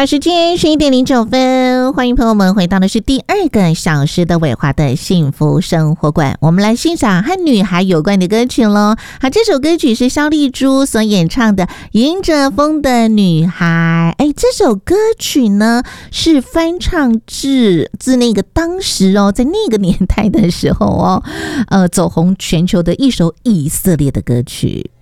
好，时间11:09，欢迎朋友们回到的是第2个小时的伟华的幸福生活馆，我们来欣赏和女孩有关的歌曲咯。好，这首歌曲是萧丽珠所演唱的《迎着风的女孩》。这首歌曲呢是翻唱自那个当时在那个年代的时候走红全球的一首以色列的歌曲。